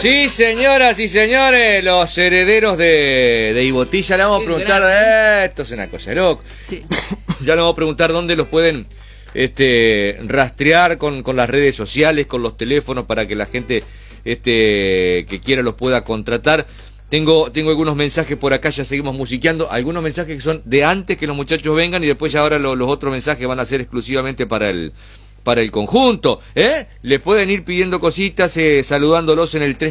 Sí, señoras y señores, los herederos de Ibotí, ya le vamos a preguntar, esto es una cosa loca. Sí. Ya le vamos a preguntar dónde los pueden rastrear con las redes sociales, con los teléfonos, para que la gente que quiera los pueda contratar. Tengo algunos mensajes por acá, ya seguimos musiqueando, algunos mensajes que son de antes que los muchachos vengan, y después ya ahora los otros mensajes van a ser exclusivamente para el conjunto, le pueden ir pidiendo cositas, saludándolos en el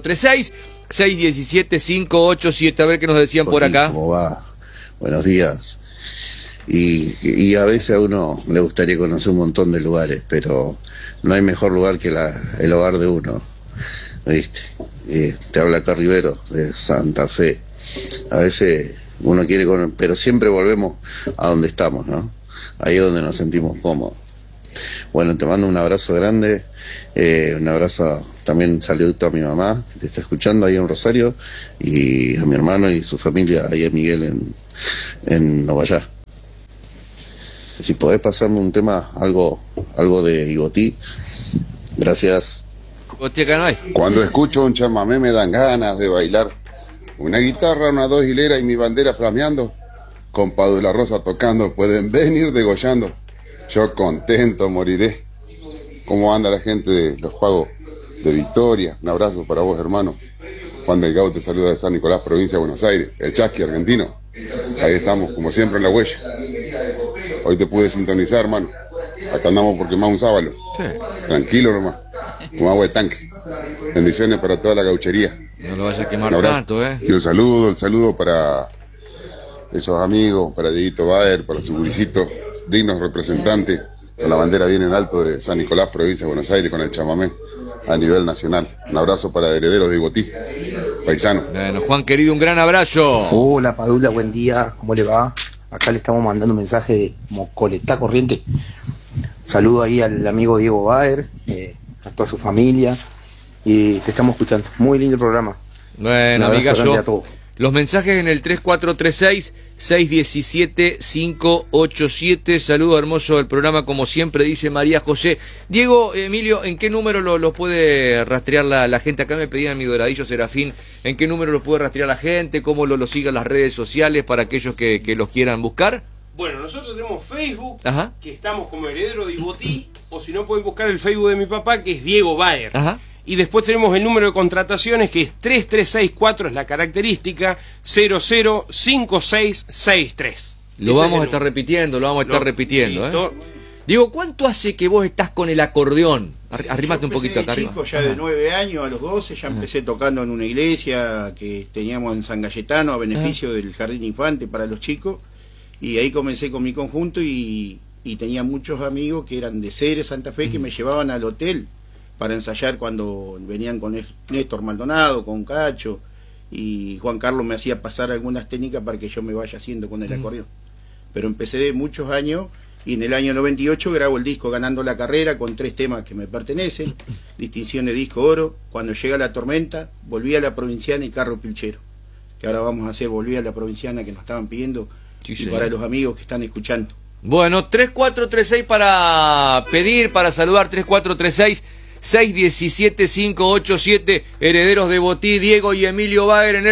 3436-617-587, a ver qué nos decían por acá. ¿Cómo va? Buenos días. Y a veces a uno le gustaría conocer un montón de lugares, pero no hay mejor lugar que el hogar de uno, ¿viste? Te habla acá Rivero, de Santa Fe. A veces uno quiere pero siempre volvemos a donde estamos, ¿no? Ahí es donde nos sentimos cómodos. Bueno, te mando un abrazo grande, un abrazo, también saludito a mi mamá, que te está escuchando ahí en Rosario, y a mi hermano y su familia ahí en Miguel en Novayá. Si podés pasarme un tema, algo de Ibotí, gracias. Cuando escucho un chamamé me dan ganas de bailar, una guitarra, una dos hileras y mi bandera flameando, compa de la Rosa tocando, pueden venir degollando. Yo contento moriré. ¿Cómo anda la gente de Los Pagos de Victoria? Un abrazo para vos, hermano. Juan Delgado te saluda de San Nicolás, provincia de Buenos Aires. El Chasqui argentino. Ahí estamos, como siempre, en la huella. Hoy te pude sintonizar, hermano. Acá andamos por quemar un sábalo. Sí. Tranquilo nomás, con agua de tanque. Bendiciones para toda la gauchería. No lo vayas a quemar tanto, Y el saludo para esos amigos, para Dieguito Baer, para su gurisito, dignos representantes, con la bandera bien en alto de San Nicolás, provincia de Buenos Aires, con el chamamé a nivel nacional. Un abrazo para herederos de Ibotí, paisano. Bueno, Juan querido, un gran abrazo. Hola Padula, buen día, ¿cómo le va? Acá le estamos mandando un mensaje de Mocoletá Corriente. Saludo ahí al amigo Diego Baer, a toda su familia, y te estamos escuchando. Muy lindo el programa. Bueno, amigazo, los mensajes en el 3436-617-587. Saludo hermoso del programa, como siempre, dice María José. Diego, Emilio, ¿en qué número lo puede rastrear la gente? Acá me pedían mi doradillo Serafín, ¿en qué número lo puede rastrear la gente? ¿Cómo lo sigan las redes sociales para aquellos que los quieran buscar? Bueno, nosotros tenemos Facebook, que estamos como Heredero de Ibotí, o si no pueden buscar el Facebook de mi papá, que es Diego Baer. Ajá. Y después tenemos el número de contrataciones, que es 3364, es la característica, 005663. Lo vamos a estar repitiendo, Diego, ¿cuánto hace que vos estás con el acordeón? Arrimate un poquito acá arriba. Ya de 9 años, a los 12, ya empecé tocando en una iglesia que teníamos en San Cayetano, a beneficio del Jardín Infante para los chicos. Y ahí comencé con mi conjunto y tenía muchos amigos que eran de Ceres, Santa Fe, que me llevaban al hotel para ensayar cuando venían con Néstor Maldonado, con Cacho, y Juan Carlos me hacía pasar algunas técnicas para que yo me vaya haciendo con el acordeón. Pero empecé de muchos años, y en el año 98 grabo el disco Ganando la Carrera con 3 temas que me pertenecen, distinción de disco oro, Cuando llega la tormenta, Volví a la provinciana y Carro Pilchero, que ahora vamos a hacer Volví a la provinciana, que nos estaban pidiendo, y para los amigos que están escuchando. Bueno, 3436 para pedir, para saludar, 3436-617-587, herederos de Ibotí, Diego y Emilio Baer en el